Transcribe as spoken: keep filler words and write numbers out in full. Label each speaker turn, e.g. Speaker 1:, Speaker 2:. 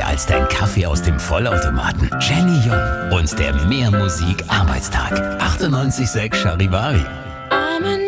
Speaker 1: als dein Kaffee aus dem Vollautomaten. Jenny Jung und der Mehr Musik Arbeitstag. achtundneunzig Komma sechs Charivari.